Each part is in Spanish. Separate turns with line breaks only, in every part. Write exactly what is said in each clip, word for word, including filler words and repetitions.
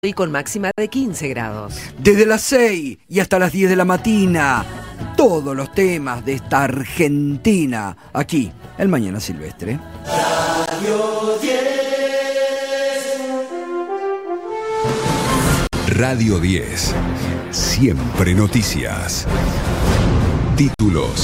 y con máxima de quince grados.
Desde las seis y hasta las diez de la mañana, todos los temas de esta Argentina, aquí, el Mañana Silvestre.
Radio diez.
Radio diez. Siempre noticias. Títulos.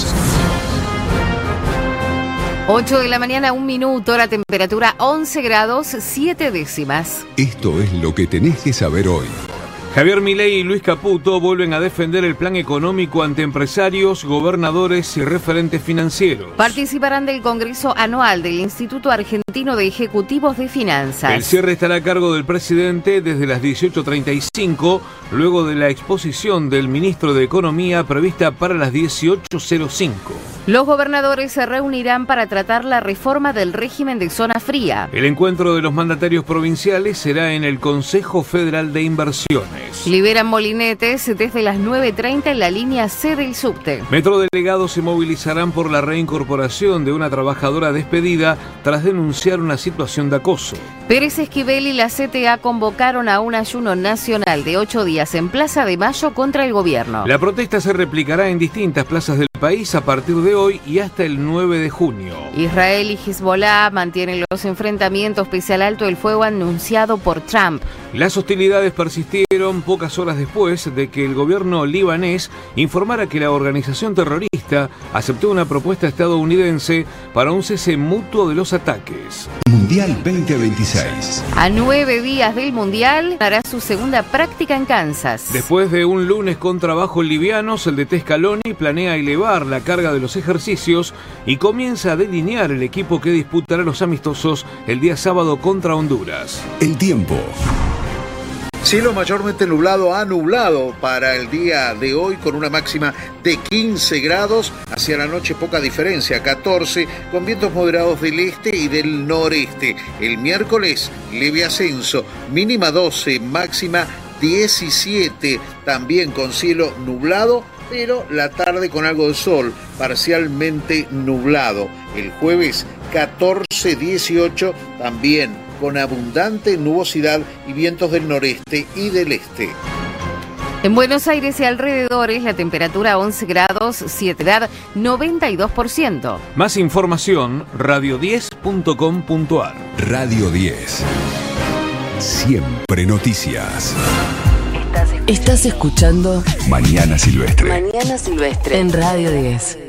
ocho de la mañana, un minuto, la temperatura once grados, siete décimas.
Esto es lo que tenés que saber hoy.
Javier Milei y Luis Caputo vuelven a defender el plan económico ante empresarios, gobernadores y referentes financieros.
Participarán del Congreso Anual del Instituto Argentino de Ejecutivos de Finanzas.
El cierre estará a cargo del presidente desde las dieciocho treinta y cinco, luego de la exposición del ministro de Economía prevista para las dieciocho cero cinco.
Los gobernadores se reunirán para tratar la reforma del régimen de zona fría.
El encuentro de los mandatarios provinciales será en el Consejo Federal de Inversiones.
Liberan molinetes desde las nueve treinta en la línea C del subte.
Metrodelegados se movilizarán por la reincorporación de una trabajadora despedida tras denunciar una situación de acoso.
Pérez Esquivel y la C T A convocaron a un ayuno nacional de ocho días en Plaza de Mayo contra el gobierno.
La protesta se replicará en distintas plazas del país a partir de hoy y hasta el nueve de junio.
Israel y Hezbollah mantienen los enfrentamientos pese al alto el fuego anunciado por Trump.
Las hostilidades persistieron pocas horas después de que el gobierno libanés informara que la organización terrorista aceptó una propuesta estadounidense para un cese mutuo de los ataques.
Mundial veinte veintiséis.
A nueve días del Mundial, hará su segunda práctica en Kansas.
Después de un lunes con trabajos livianos, el D T Scaloni planea elevar la carga de los ejercicios y comienza a delinear el equipo que disputará los amistosos el día sábado contra Honduras.
El tiempo.
Cielo mayormente nublado a nublado para el día de hoy con una máxima de quince grados. Hacia la noche poca diferencia, catorce, con vientos moderados del este y del noreste. El miércoles leve ascenso, mínima doce, máxima diecisiete, también con cielo nublado, pero la tarde con algo de sol, parcialmente nublado. El jueves catorce, dieciocho, también con abundante nubosidad y vientos del noreste y del este.
En Buenos Aires y alrededores, la temperatura once grados, siete edad, noventa y dos por ciento.
Más información, radio diez punto com punto ar.
Radio diez. Siempre noticias.
Estás escuchando
Mañana Silvestre.
Mañana Silvestre en Radio diez.